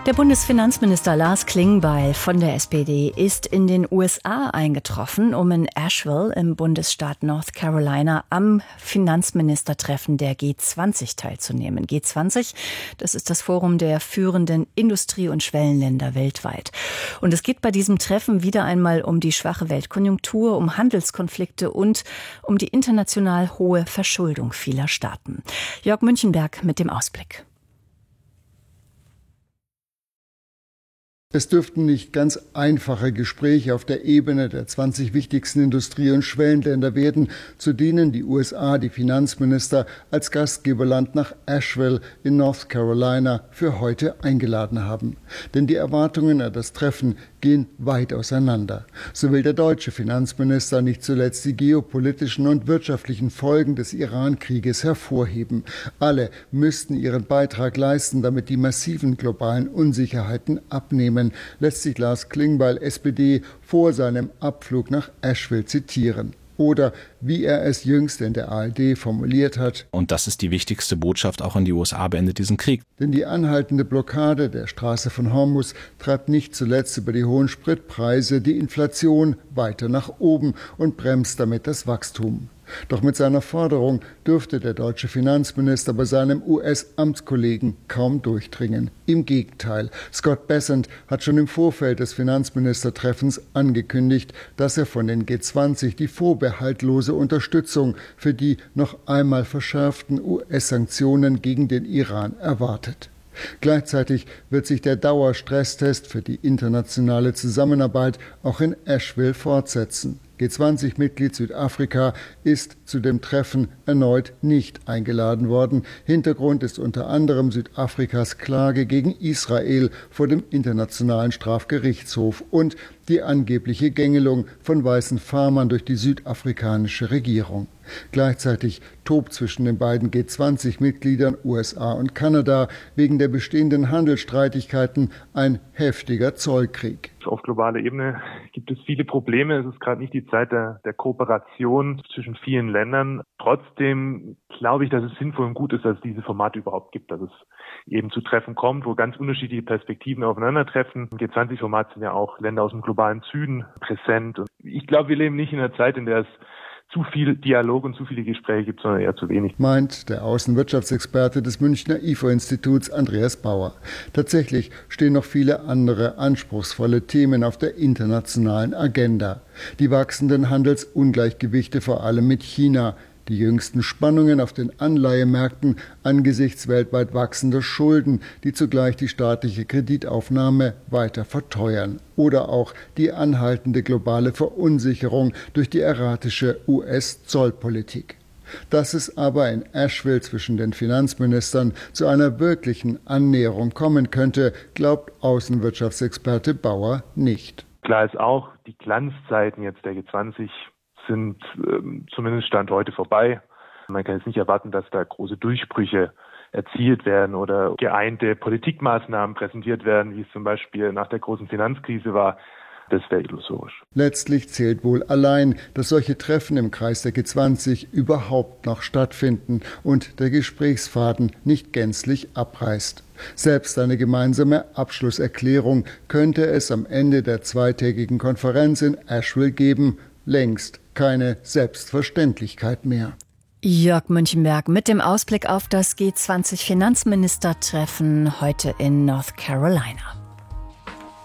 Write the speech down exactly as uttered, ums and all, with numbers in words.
Der Bundesfinanzminister Lars Klingbeil von der S P D ist in den U S A eingetroffen, um in Asheville im Bundesstaat North Carolina am Finanzministertreffen der G zwanzig teilzunehmen. G zwanzig, das ist das Forum der führenden Industrie- und Schwellenländer weltweit. Und es geht bei diesem Treffen wieder einmal um die schwache Weltkonjunktur, um Handelskonflikte und um die international hohe Verschuldung vieler Staaten. Jörg Münchenberg mit dem Ausblick. Es dürften nicht ganz einfache Gespräche auf der Ebene der zwanzig wichtigsten Industrie- und Schwellenländer werden, zu denen die U S A die Finanzminister als Gastgeberland nach Asheville in North Carolina für heute eingeladen haben. Denn die Erwartungen an das Treffen gehen weit auseinander. So will der deutsche Finanzminister nicht zuletzt die geopolitischen und wirtschaftlichen Folgen des Iran-Krieges hervorheben. Alle müssten ihren Beitrag leisten, damit die massiven globalen Unsicherheiten abnehmen, lässt sich Lars Klingbeil, S P D, vor seinem Abflug nach Asheville zitieren. Oder wie er es jüngst in der A R D formuliert hat. Und das ist die wichtigste Botschaft auch an die U S A: beendet diesen Krieg. Denn die anhaltende Blockade der Straße von Hormuz treibt nicht zuletzt über die hohen Spritpreise die Inflation weiter nach oben und bremst damit das Wachstum. Doch mit seiner Forderung dürfte der deutsche Finanzminister bei seinem U S-Amtskollegen kaum durchdringen. Im Gegenteil, Scott Bessent hat schon im Vorfeld des Finanzministertreffens angekündigt, dass er von den G zwanzig die vorbehaltlose Unterstützung für die noch einmal verschärften U S-Sanktionen gegen den Iran erwartet. Gleichzeitig wird sich der Dauerstresstest für die internationale Zusammenarbeit auch in Asheville fortsetzen. G zwanzig-Mitglied Südafrika ist zu dem Treffen erneut nicht eingeladen worden. Hintergrund ist unter anderem Südafrikas Klage gegen Israel vor dem Internationalen Strafgerichtshof und die angebliche Gängelung von weißen Farmern durch die südafrikanische Regierung. Gleichzeitig tobt zwischen den beiden G zwanzig-Mitgliedern U S A und Kanada wegen der bestehenden Handelsstreitigkeiten ein heftiger Zollkrieg. Auf globaler Ebene gibt es viele Probleme. Es ist gerade nicht die Zeit der, der Kooperation zwischen vielen Ländern. Trotzdem glaube ich, dass es sinnvoll und gut ist, dass es diese Formate überhaupt gibt, dass es eben zu Treffen kommt, wo ganz unterschiedliche Perspektiven aufeinandertreffen. Im G zwanzig-Format sind ja auch Länder aus dem globalen Süden präsent. Und ich glaube, wir leben nicht in einer Zeit, in der es zu viel Dialog und zu viele Gespräche gibt, sondern eher zu wenig. Meint der Außenwirtschaftsexperte des Münchner I F O-Instituts Andreas Bauer. Tatsächlich stehen noch viele andere anspruchsvolle Themen auf der internationalen Agenda. Die wachsenden Handelsungleichgewichte vor allem mit China, die jüngsten Spannungen auf den Anleihemärkten angesichts weltweit wachsender Schulden, die zugleich die staatliche Kreditaufnahme weiter verteuern. Oder auch die anhaltende globale Verunsicherung durch die erratische U S-Zollpolitik. Dass es aber in Asheville zwischen den Finanzministern zu einer wirklichen Annäherung kommen könnte, glaubt Außenwirtschaftsexperte Bauer nicht. Klar ist auch, die Glanzzeiten jetzt der G zwanzig sind ähm, zumindest Stand heute vorbei. Man kann jetzt nicht erwarten, dass da große Durchbrüche erzielt werden oder geeinte Politikmaßnahmen präsentiert werden, wie es zum Beispiel nach der großen Finanzkrise war. Das wäre illusorisch. Letztlich zählt wohl allein, dass solche Treffen im Kreis der G zwanzig überhaupt noch stattfinden und der Gesprächsfaden nicht gänzlich abreißt. Selbst eine gemeinsame Abschlusserklärung könnte es am Ende der zweitägigen Konferenz in Asheville geben. Längst keine Selbstverständlichkeit mehr. Jörg Münchenberg mit dem Ausblick auf das G zwanzig-Finanzministertreffen heute in North Carolina.